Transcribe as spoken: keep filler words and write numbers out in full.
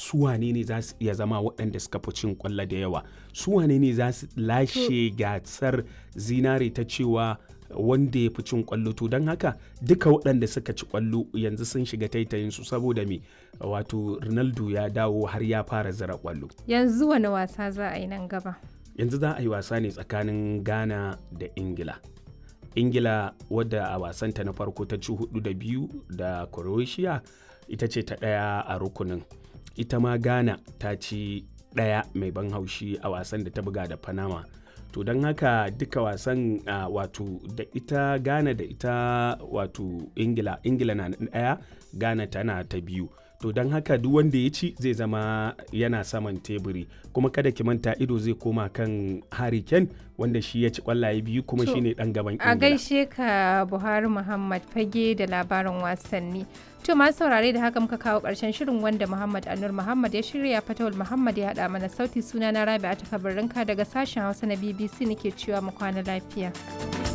su wane ne za su iya zama waɗanda suka fi cin ƙwallo da yawa, su wane ne za su lashe gasar zinare ta cewa wanda ya fi cin ƙwallo. To don haka duka waɗanda suka ci ƙwallo yanzu sun shiga taitayinsu saboda me wato Ronaldo ya dawo har ya fara zira ƙwallo. Yanzu wani wasa za a yi nan gaba? Yanzu za a yi wasa ne tsakanin Ghana da Ingila. Ingila wadda a wasanta na farko ta ci hudu da biyu da Croatia ita ce ta ɗaya a rukunin. Ita ma Ghana ta ci ɗaya mai ban haushi a wasan da ta buga da Panama. To don haka duka wasan uh, wato da ita Ghana da ita wato Ingila, Ingila na ɗaya, Ghana tana ta biyu. To don haka duk wanda ya ci zai zama yana saman teburi, kuma kada ki manta ido zai koma kan Harry Kane wanda shi ya ci kwallaye biyu kuma shine dan gaban Ingila. A gaishe ka Buhari Muhammad fage da labarin wasanni. To masu saurare da haka muka kawo ƙarshen shirin wanda Muhammad Anur Muhammad ya shirya, Fatawul Muhammad ya haɗa mana sauti, suna na Rabi'a ta Kabarinka daga sashen Hausa na B B C nake cewa mu kwana lafiya.